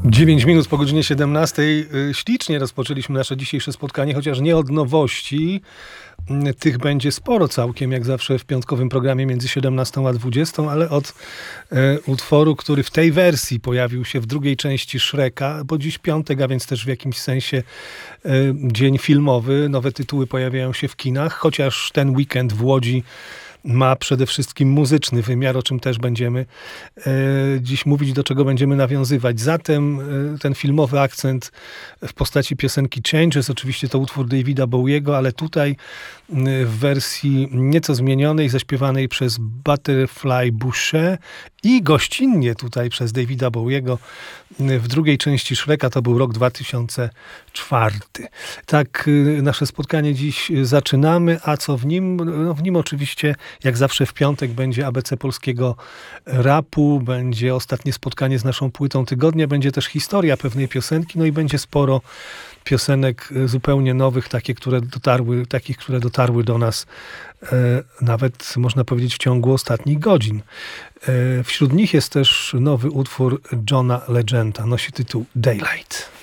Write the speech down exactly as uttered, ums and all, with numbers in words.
dziewięć minut po godzinie siedemnastej. Ślicznie rozpoczęliśmy nasze dzisiejsze spotkanie, chociaż nie od nowości. Tych będzie sporo całkiem, jak zawsze w piątkowym programie między siedemnastą a dwudziestą, ale od e, utworu, który w tej wersji pojawił się w drugiej części Shreka, bo dziś piątek, a więc też w jakimś sensie e, dzień filmowy. Nowe tytuły pojawiają się w kinach, chociaż ten weekend w Łodzi ma przede wszystkim muzyczny wymiar, o czym też będziemy e, dziś mówić, do czego będziemy nawiązywać. Zatem e, ten filmowy akcent w postaci piosenki Changes, oczywiście to utwór Davida Bowiego, ale tutaj e, w wersji nieco zmienionej, zaśpiewanej przez Butterfly Busze i gościnnie tutaj przez Davida Bowiego w drugiej części Shreka, to był rok dwa tysiące czwarty. Tak e, nasze spotkanie dziś zaczynamy, a co w nim? No, w nim oczywiście jak zawsze w piątek będzie A B C polskiego rapu, będzie ostatnie spotkanie z naszą płytą tygodnia, będzie też historia pewnej piosenki, no i będzie sporo piosenek zupełnie nowych, takie, które dotarły, takich, które dotarły do nas e, nawet, można powiedzieć, w ciągu ostatnich godzin. E, wśród nich jest też nowy utwór Johna Legenda, nosi tytuł Daylight.